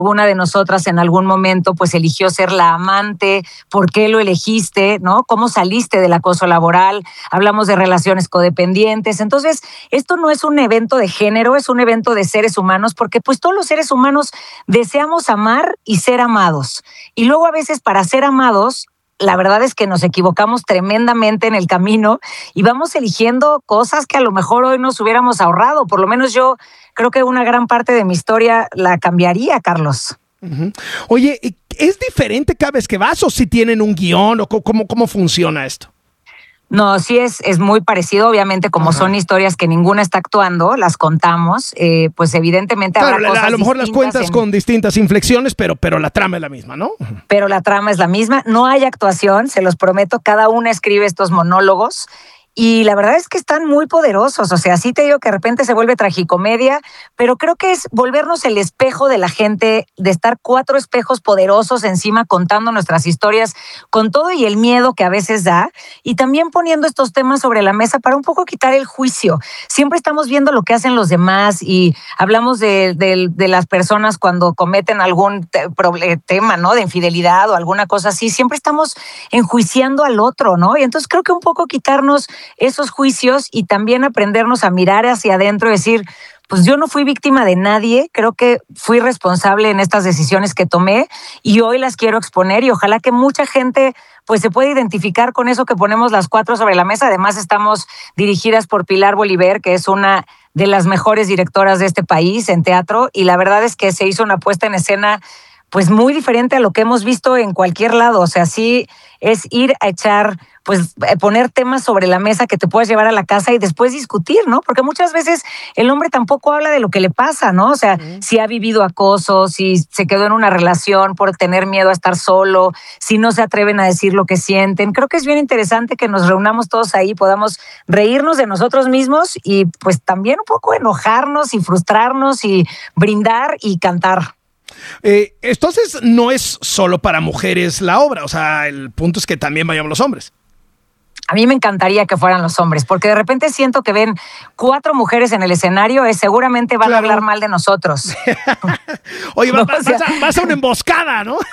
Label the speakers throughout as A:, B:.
A: Una de nosotras en algún momento pues eligió ser la amante, ¿por qué lo elegiste? ¿No? ¿Cómo saliste del acoso laboral? Hablamos de relaciones codependientes. Entonces, esto no es un evento de género, es un evento de seres humanos, porque pues todos los seres humanos deseamos amar y ser amados. Y luego a veces para ser amados, la verdad es que nos equivocamos tremendamente en el camino y vamos eligiendo cosas que a lo mejor hoy nos hubiéramos ahorrado. Por lo menos yo creo que una gran parte de mi historia la cambiaría, Carlos.
B: Uh-huh. Oye, ¿es diferente cada vez que vas o si tienen un guión o cómo funciona esto?
A: No, sí es muy parecido, obviamente, como son historias que ninguna está actuando, las contamos, pues evidentemente
B: claro,
A: habrá cosas
B: a lo mejor las cuentas con distintas inflexiones, pero la trama es la misma, ¿no?
A: Pero la trama es la misma, no hay actuación, se los prometo, cada una escribe estos monólogos. Y la verdad es que están muy poderosos, o sea, sí te digo que de repente se vuelve tragicomedia, pero creo que es volvernos el espejo de la gente, de estar 4 espejos poderosos encima contando nuestras historias con todo y el miedo que a veces da, y también poniendo estos temas sobre la mesa para un poco quitar el juicio. Siempre estamos viendo lo que hacen los demás y hablamos de las personas cuando cometen algún tema, ¿no? De infidelidad o alguna cosa así, siempre estamos enjuiciando al otro, ¿no? Y entonces creo que un poco quitarnos esos juicios y también aprendernos a mirar hacia adentro y decir, pues yo no fui víctima de nadie, creo que fui responsable en estas decisiones que tomé y hoy las quiero exponer y ojalá que mucha gente pues se pueda identificar con eso que ponemos las 4 sobre la mesa. Además estamos dirigidas por Pilar Bolívar, que es una de las mejores directoras de este país en teatro, y la verdad es que se hizo una puesta en escena pues muy diferente a lo que hemos visto en cualquier lado. O sea, sí es ir a echar, pues poner temas sobre la mesa que te puedas llevar a la casa y después discutir, ¿no? Porque muchas veces el hombre tampoco habla de lo que le pasa, ¿no? O sea, si ha vivido acoso, si se quedó en una relación por tener miedo a estar solo, si no se atreven a decir lo que sienten. Creo que es bien interesante que nos reunamos todos ahí, podamos reírnos de nosotros mismos y pues también un poco enojarnos y frustrarnos y brindar y cantar.
B: Entonces no es solo para mujeres la obra, o sea, el punto es que también vayamos los hombres.
A: A mí me encantaría que fueran los hombres, porque de repente siento que ven 4 mujeres en el escenario, seguramente van a hablar mal de nosotros.
B: Oye, vas a una emboscada, ¿no?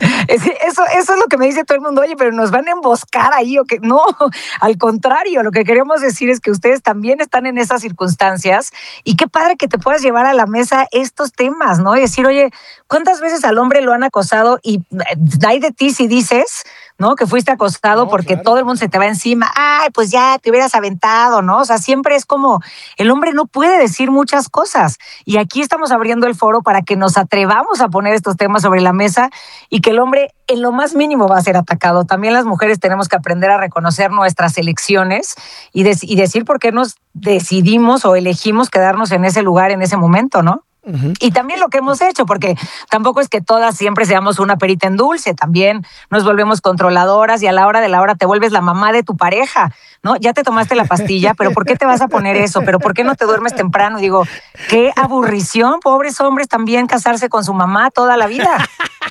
A: Eso es lo que me dice todo el mundo, oye, pero nos van a emboscar ahí, ¿o qué? No, al contrario, lo que queremos decir es que ustedes también están en esas circunstancias y qué padre que te puedas llevar a la mesa estos temas, ¿no? Y decir, oye, ¿cuántas veces al hombre lo han acosado? Y hay de ti si dices, ¿no? Que fuiste acosado porque todo el mundo se te va encima. Ay, pues ya te hubieras aventado, ¿no? O sea, siempre es como el hombre no puede decir muchas cosas. Y aquí estamos abriendo el foro para que nos atrevamos a poner estos temas sobre la mesa y que el hombre en lo más mínimo va a ser atacado. También las mujeres tenemos que aprender a reconocer nuestras elecciones y decir por qué nos decidimos o elegimos quedarnos en ese lugar en ese momento, ¿no? Uh-huh. Y también lo que hemos hecho, porque tampoco es que todas siempre seamos una perita en dulce, también nos volvemos controladoras y a la hora de la hora te vuelves la mamá de tu pareja, ¿no? Ya te tomaste la pastilla, pero ¿por qué te vas a poner eso? ¿Pero por qué no te duermes temprano? Digo, qué aburrición, pobres hombres también casarse con su mamá toda la vida.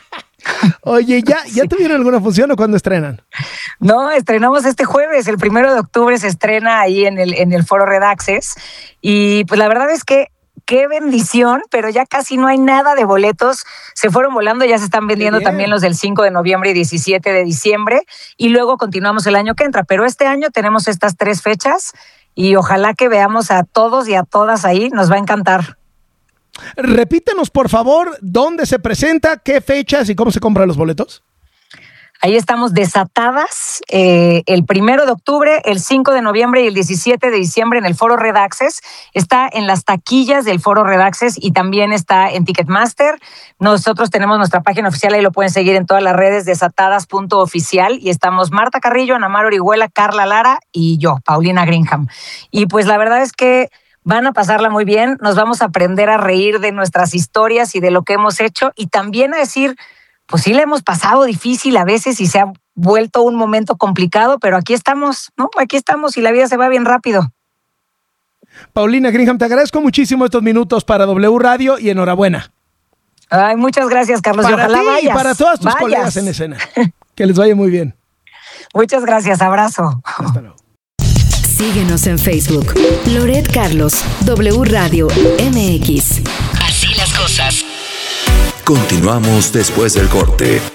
B: Oye, ¿ya tuvieron alguna función o cuándo estrenan?
A: No, estrenamos este jueves, el 1 de octubre se estrena ahí en el Foro Red Access y pues la verdad es que qué bendición, pero ya casi no hay nada de boletos. Se fueron volando, ya se están vendiendo también los del 5 de noviembre y 17 de diciembre. Y luego continuamos el año que entra. Pero este año tenemos estas 3 fechas y ojalá que veamos a todos y a todas ahí. Nos va a encantar.
B: Repítenos, por favor, dónde se presenta, qué fechas y cómo se compran los boletos.
A: Ahí estamos Desatadas, el 1 de octubre, el 5 de noviembre y el 17 de diciembre en el Foro Red Access. Está en las taquillas del Foro Red Access y también está en Ticketmaster. Nosotros tenemos nuestra página oficial, ahí lo pueden seguir en todas las redes, desatadas.oficial. Y estamos Marta Carrillo, Ana Mar Orihuela, Carla Lara y yo, Paulina Greenham. Y pues la verdad es que van a pasarla muy bien. Nos vamos a aprender a reír de nuestras historias y de lo que hemos hecho y también a decir, pues sí la hemos pasado difícil a veces y se ha vuelto un momento complicado, pero aquí estamos, ¿no? Aquí estamos y la vida se va bien rápido.
B: Paulina Greenham, te agradezco muchísimo estos minutos para W Radio y enhorabuena.
A: Ay, muchas gracias, Carlos.
B: Para
A: y ojalá
B: ti
A: vayas.
B: Y para todas tus colegas en escena. Que les vaya muy bien.
A: Muchas gracias, abrazo.
B: Hasta luego.
C: Síguenos en Facebook. Loret Carlos, W Radio MX. Así las cosas.
D: Continuamos después del corte.